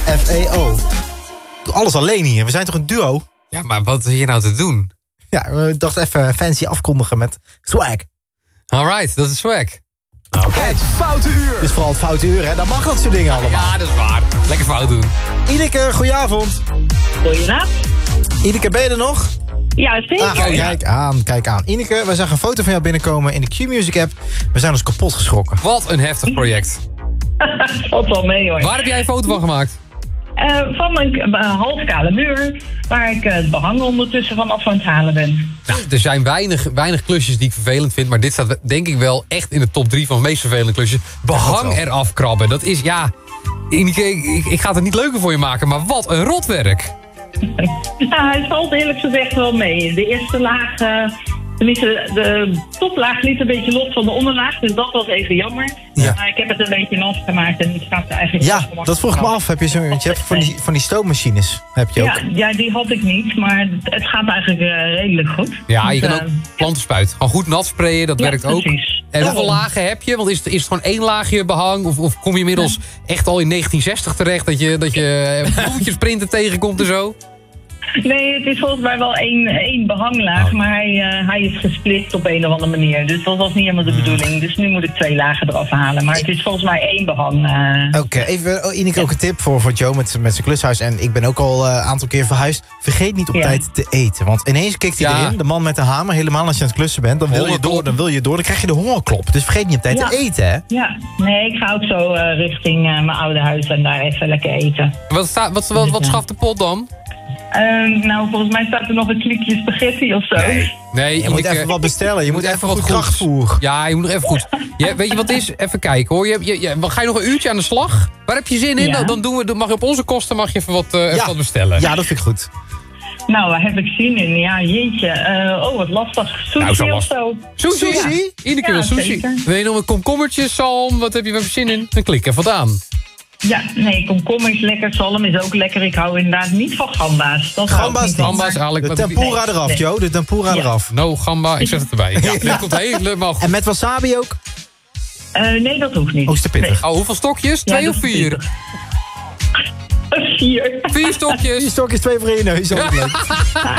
LMFAO. Doe alles alleen hier. We zijn toch een duo? Ja, maar wat is hier nou te doen? Ja, we dachten even fancy afkondigen met swag. Alright, dat is swag. Oké. Het foute uur. Dus vooral het foute uur, hè? Dan mag dat soort dingen allemaal. Ja, dat is waar. Lekker fout doen. Ineke, goedenavond. Goedenavond. Ineke, ben je er nog? Ja, zeker. Kijk aan. Ineke, wij zagen een foto van jou binnenkomen in de Q-Music app. We zijn ons kapot geschrokken. Wat een heftig project. Valt wel mee, hoor. Waar heb jij een foto van gemaakt? Van een halfkale muur, waar ik het behang ondertussen van af aan het halen ben. Nou, er zijn weinig klusjes die ik vervelend vind, maar dit staat denk ik wel echt in de top 3 van de meest vervelende klusjes. Behang eraf krabben, dat is, ja... Ik ga het er niet leuker voor je maken, maar wat een rotwerk. Nou, het valt eerlijk gezegd wel mee. De eerste laag, tenminste de toplaag liet een beetje los van de onderlaag, dus dat was even jammer. Ja. Maar ik heb het een beetje nat gemaakt en het gaat er eigenlijk... Ja, dat vroeg ik me af. Heb je zo, want je hebt van die stoommachines, heb je ook? Ja, die had ik niet, maar het gaat eigenlijk redelijk goed. Ja, je kan ook plantenspuit. Gewoon goed nat sprayen, dat werkt ook. Precies. En hoeveel lagen heb je? Want is het gewoon 1 laagje behang? Of kom je inmiddels echt al in 1960 terecht... dat je bloemetjes printen tegenkomt en zo? Nee, het is volgens mij wel één behanglaag, maar hij is gesplitst op een of andere manier. Dus dat was niet helemaal de bedoeling. Dus nu moet ik 2 lagen eraf halen. Maar het is volgens mij 1 behang. Oké, even Ineke ook een tip voor Joe met zijn klushuis. En ik ben ook al een aantal keer verhuisd. Vergeet niet op tijd te eten. Want ineens kikt hij erin, de man met de hamer. Helemaal als je aan het klussen bent. Dan wil je door, dan krijg je de hongerklop. Dus vergeet niet op tijd te eten, hè? Ja, nee, ik ga ook zo richting mijn oude huis en daar even lekker eten. Wat schaft de pot dan? Nou, volgens mij staat er nog een klikje spaghetti of zo. Nee, je moet even wat bestellen. Je moet even wat krachtvoer. Ja, je moet nog even goed. Weet je wat het is? Even kijken hoor. Ga je nog een uurtje aan de slag? Waar heb je zin in? Ja. Dan mag je op onze kosten even wat bestellen. Ja, dat vind ik goed. Nou, waar heb ik zin in? Ja, jeetje. Wat lastig. Sushi of zo. Sushi? Ja. Iedere keer sushi. Zeker. Wil je nog een komkommertje, zalm? Wat heb je weer zin in? Dan klik even wat aan. Ja, nee, komkommer is lekker, zalm is ook lekker. Ik hou inderdaad niet van gamba's. Gamba's eigenlijk. De tempura eraf, Joe. De tempura eraf. No, gamba, ik zet het erbij. Ja, dit komt helemaal goed. En met wasabi ook? Nee, dat hoeft niet. Oh, is te pittig. Oh, hoeveel stokjes? 2 of 4? 4. 4 stokjes. 4 stokjes, 2 voor in je neus.